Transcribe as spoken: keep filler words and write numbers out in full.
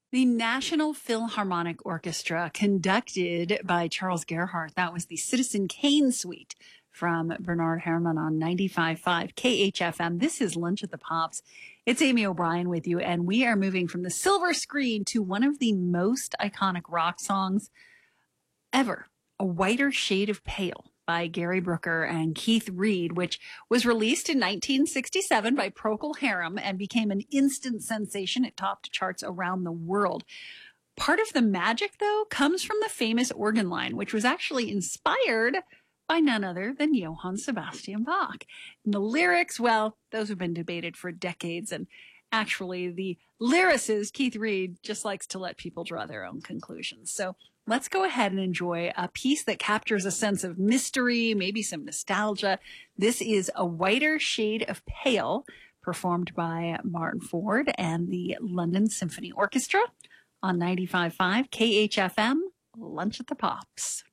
The National Philharmonic Orchestra, conducted by Charles Gerhardt. That was the Citizen Kane Suite from Bernard Herrmann on ninety-five point five K H F M. This is Lunch at the Pops. It's Amy O'Brien with you, and we are moving from the silver screen to one of the most iconic rock songs ever, A Whiter Shade of Pale by Gary Brooker and Keith Reid, which was released in nineteen sixty-seven by Procol Harum and became an instant sensation. It topped charts around the world. Part of the magic, though, comes from the famous organ line, which was actually inspired by none other than Johann Sebastian Bach. And the lyrics, well, those have been debated for decades, and actually the lyricist, Keith Reid, just likes to let people draw their own conclusions. So let's go ahead and enjoy a piece that captures a sense of mystery, maybe some nostalgia. This is A Whiter Shade of Pale, performed by Martin Ford and the London Symphony Orchestra on ninety-five point five K H F M, Lunch at the Pops.